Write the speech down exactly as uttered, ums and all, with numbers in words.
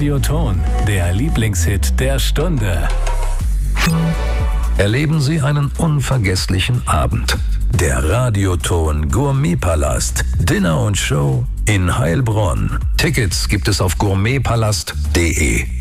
Radioton, der Lieblingshit der Stunde. Erleben Sie einen unvergesslichen Abend. Der Radioton Gourmetpalast. Dinner und Show in Heilbronn. Tickets gibt es auf gourmetpalast punkt de.